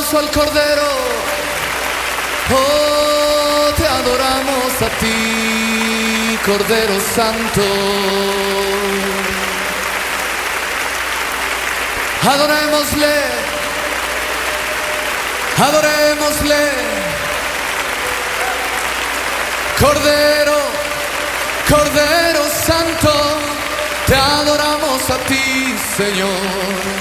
aplauso al Cordero. Oh, te adoramos a ti, Cordero Santo. Adorémosle, adorémosle. Cordero, Cordero Santo, te adoramos a ti, Señor.